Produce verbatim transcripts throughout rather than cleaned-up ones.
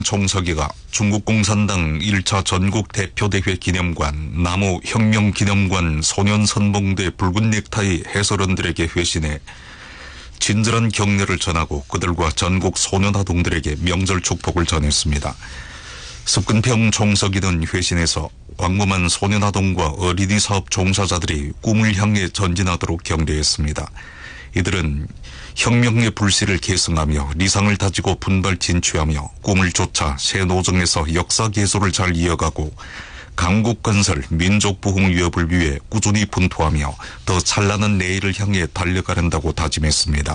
총서기가 중국 공산당 일 차 전국 대표대회 기념관, 남우혁명기념관 소년선봉대 붉은 넥타이 해설원들에게 회신해 친절한 격려를 전하고 그들과 전국 소년아동들에게 명절 축복을 전했습니다. 습근평 총서기는 회신에서 광범한 소년아동과 어린이 사업 종사자들이 꿈을 향해 전진하도록 격려했습니다. 이들은 혁명의 불씨를 계승하며 리상을 다지고 분발 진취하며 꿈을 쫓아 새 노정에서 역사 계소를 잘 이어가고 강국 건설, 민족 부흥 위협을 위해 꾸준히 분투하며 더 찬란한 내일을 향해 달려가는다고 다짐했습니다.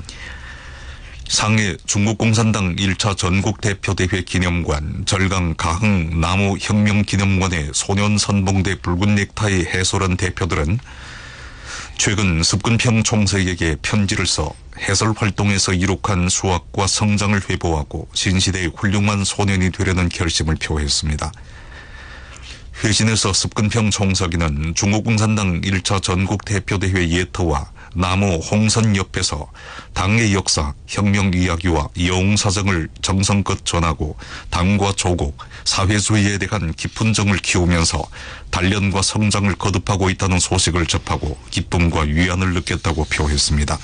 상해 중국공산당 일 차 전국대표대회 기념관, 절강 가흥 남우혁명기념관의 소년선봉대 붉은 넥타이 해설원 대표들은 최근 습근평 총서에게 편지를 써 해설 활동에서 이룩한 수확과 성장을 회보하고 신시대의 훌륭한 소년이 되려는 결심을 표했습니다. 회신에서 습근평 총서기는 중국공산당 일 차 전국대표대회 예터와 남우 홍선 옆에서 당의 역사, 혁명 이야기와 영웅사정을 정성껏 전하고 당과 조국, 사회주의에 대한 깊은 정을 키우면서 단련과 성장을 거듭하고 있다는 소식을 접하고 기쁨과 위안을 느꼈다고 표했습니다.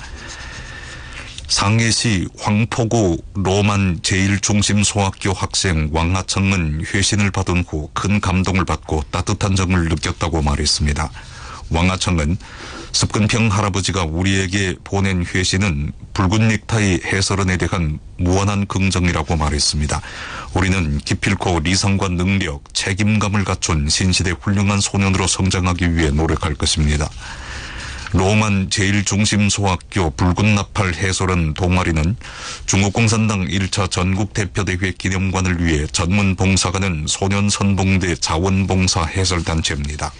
상해시 황포구 로만 제일중심소학교 학생 왕하청은 회신을 받은 후 큰 감동을 받고 따뜻한 정을 느꼈다고 말했습니다. 왕하청은 습근평 할아버지가 우리에게 보낸 회신은 붉은 넥타이 해설원에 대한 무한한 긍정이라고 말했습니다. 우리는 기필코 리상과 능력, 책임감을 갖춘 신시대 훌륭한 소년으로 성장하기 위해 노력할 것입니다. 로만 제일중심소학교 붉은 나팔 해설원 동아리는 중국공산당 일 차 전국대표대회 기념관을 위해 전문 봉사가는 소년선봉대 자원봉사 해설단체입니다.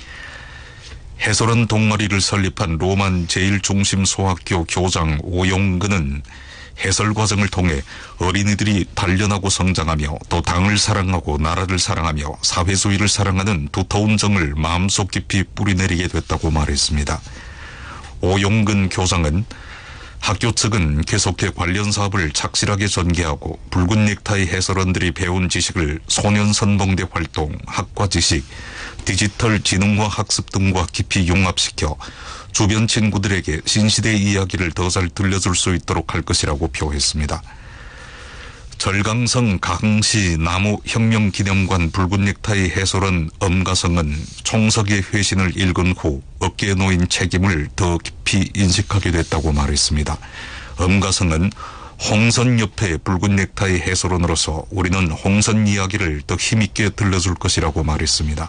해설원 동아리를 설립한 로만 제일중심소학교 교장 오용근은 해설 과정을 통해 어린이들이 단련하고 성장하며 또 당을 사랑하고 나라를 사랑하며 사회주의를 사랑하는 두터운 정을 마음속 깊이 뿌리내리게 됐다고 말했습니다. 오용근 교장은 학교 측은 계속해 관련 사업을 착실하게 전개하고 붉은 넥타이 해설원들이 배운 지식을 소년선봉대 활동, 학과 지식, 디지털 지능화 학습 등과 깊이 융합시켜 주변 친구들에게 신시대 이야기를 더 잘 들려줄 수 있도록 할 것이라고 표했습니다. 절강성 가흥시 남우혁명기념관 붉은 넥타이 해설원 엄가성은 총석의 회신을 읽은 후 어깨에 놓인 책임을 더 깊이 인식하게 됐다고 말했습니다. 엄가성은 홍선 옆에 붉은 넥타이 해설원으로서 우리는 홍선 이야기를 더 힘있게 들려줄 것이라고 말했습니다.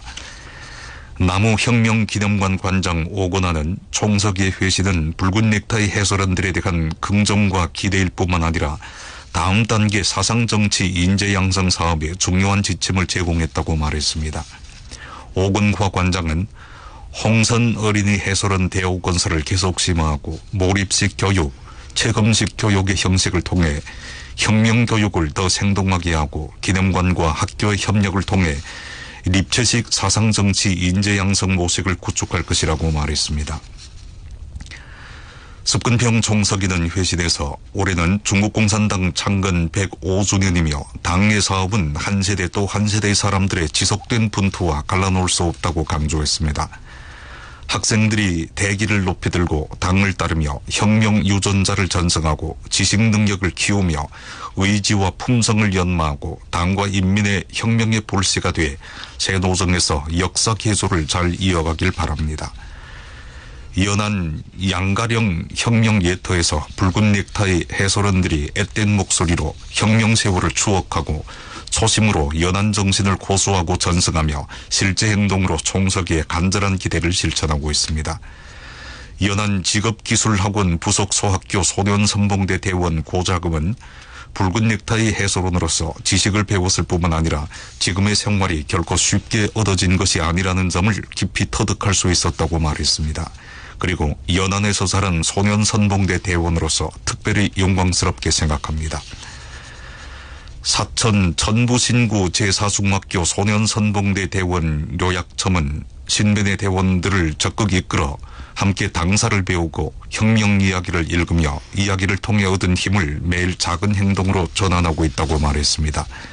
남우혁명기념관 관장 오건아는 총석의 회신은 붉은 넥타이 해설원들에 대한 긍정과 기대일 뿐만 아니라 다음 단계 사상정치 인재양성 사업에 중요한 지침을 제공했다고 말했습니다. 오건화 관장은 홍선 어린이 해설원 대우 건설을 계속 심화하고 몰입식 교육, 체험식 교육의 형식을 통해 혁명 교육을 더 생동하게 하고 기념관과 학교의 협력을 통해 립체식 사상정치 인재양성 모색을 구축할 것이라고 말했습니다. 습근평 총서기는 회신에서 올해는 중국공산당 창건 백오 주년이며 당의 사업은 한 세대 또 한 세대의 사람들의 지속된 분투와 갈라놓을 수 없다고 강조했습니다. 학생들이 대기를 높이 들고 당을 따르며 혁명 유전자를 전승하고 지식 능력을 키우며 의지와 품성을 연마하고 당과 인민의 혁명의 불씨가 돼 새 노정에서 역사 계소를 잘 이어가길 바랍니다. 연안 양가령 혁명 예터에서 붉은 넥타이 해설원들이 앳된 목소리로 혁명 세월을 추억하고 초심으로 연안 정신을 고수하고 전승하며 실제 행동으로 총서기에 간절한 기대를 실천하고 있습니다. 연안 직업기술학원 부속소학교 소년선봉대 대원 고자금은 붉은 넥타이 해설원으로서 지식을 배웠을 뿐만 아니라 지금의 생활이 결코 쉽게 얻어진 것이 아니라는 점을 깊이 터득할 수 있었다고 말했습니다. 그리고 연안에서 자란 소년선봉대 대원으로서 특별히 영광스럽게 생각합니다. 사천 전부신구 제사중학교 소년선봉대 대원 료약첨은 신변의 대원들을 적극 이끌어 함께 당사를 배우고 혁명 이야기를 읽으며 이야기를 통해 얻은 힘을 매일 작은 행동으로 전환하고 있다고 말했습니다.